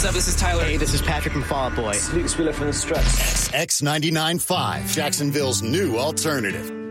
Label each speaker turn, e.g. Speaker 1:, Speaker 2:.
Speaker 1: up? This is Tyler.
Speaker 2: Hey, this is Patrick from Fall Out Boy.
Speaker 3: Luke Spiller from The Struts.
Speaker 4: X99.5, Jacksonville's new alternative.